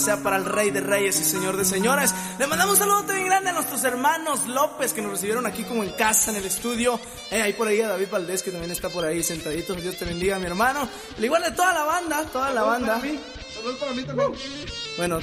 sea para el Rey de Reyes y Señor de Señores. Le mandamos un saludo bien grande a nuestros hermanos López que nos recibieron aquí como en casa, en el estudio. Ahí por ahí a David Valdés que también está por ahí sentadito. Dios te bendiga, mi hermano. Al igual de toda la banda, toda la banda. Saludos para mí también. Bueno,